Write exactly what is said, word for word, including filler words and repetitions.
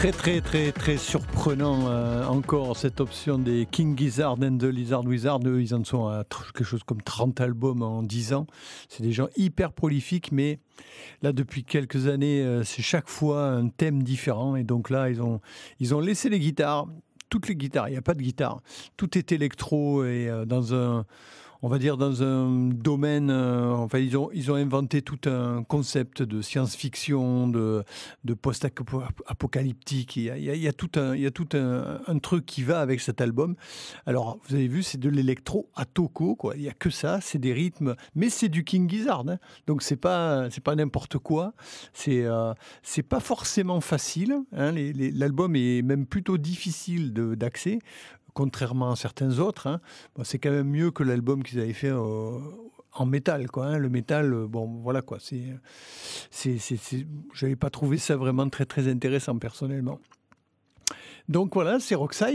Très très très très surprenant euh, encore cette option des King Gizzard and the Lizard Wizard. Eux, ils en sont à tr- quelque chose comme trente albums en dix ans. C'est des gens hyper prolifiques, mais là depuis quelques années, euh, c'est chaque fois un thème différent. Et donc là, ils ont, ils ont laissé les guitares, toutes les guitares, il n'y a pas de guitare. Tout est électro et euh, dans un... On va dire dans un domaine, euh, enfin ils ont ils ont inventé tout un concept de science-fiction, de de post-apocalyptique. Il y a, il y a, il y a tout un il y a tout un, un truc qui va avec cet album. Alors vous avez vu, c'est de l'électro à toco quoi. Il y a que ça, c'est des rythmes, mais c'est du King Gizzard. Hein. Donc c'est pas c'est pas n'importe quoi. C'est euh, c'est pas forcément facile. Hein. Les, les, l'album est même plutôt difficile de, d'accès. Contrairement à certains autres, hein. Bon, c'est quand même mieux que l'album qu'ils avaient fait euh, en métal, quoi. Hein. Le métal, euh, bon, voilà quoi. C'est, c'est, c'est, c'est, j'avais pas trouvé ça vraiment très très intéressant personnellement. Donc voilà, c'est Roxy.